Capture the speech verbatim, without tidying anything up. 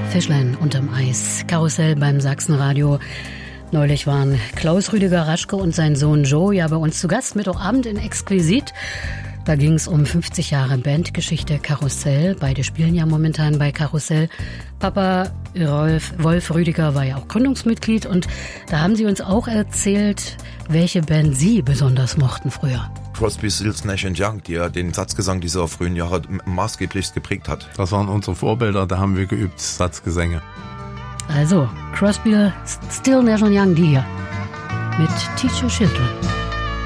Fischlein unterm Eis. Karussell beim Sachsenradio. Neulich waren Klaus Rüdiger Raschke und sein Sohn Joe ja bei uns zu Gast, Mittwochabend in Exquisit. Da ging es um fünfzig Jahre Bandgeschichte Karussell. Beide spielen ja momentan bei Karussell. Papa Rolf, Wolf Rüdiger war ja auch Gründungsmitglied und da haben sie uns auch erzählt, welche Band sie besonders mochten früher. Crosby, Stills, Nash and Young, die ja den Satzgesang dieser frühen Jahre maßgeblichst geprägt hat. Das waren unsere Vorbilder, da haben wir geübt, Satzgesänge. Also, Crosby, Stills, Nash and Young, die hier mit Teach Your Children.